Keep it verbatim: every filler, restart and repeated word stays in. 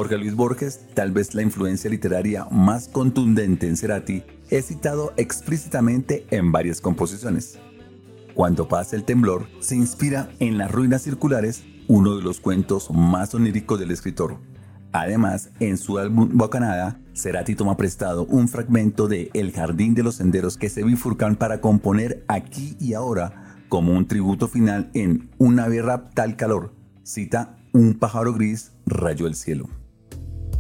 Jorge Luis Borges, tal vez la influencia literaria más contundente en Cerati, es citado explícitamente en varias composiciones. Cuando pasa el temblor, se inspira en Las ruinas circulares, uno de los cuentos más oníricos del escritor. Además, en su álbum Bocanada, Cerati toma prestado un fragmento de El jardín de los senderos que se bifurcan para componer Aquí y Ahora como un tributo final en Un ave rapta al calor. Cita: un pájaro gris rayó el cielo.